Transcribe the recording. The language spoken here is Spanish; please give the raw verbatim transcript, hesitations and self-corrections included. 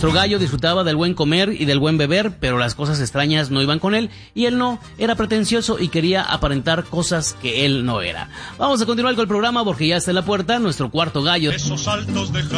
Nuestro gallo disfrutaba del buen comer y del buen beber, pero las cosas extrañas no iban con él, y él no, era pretencioso y quería aparentar cosas que él no era. Vamos a continuar con el programa porque ya está en la puerta nuestro cuarto gallo. Esos saltos de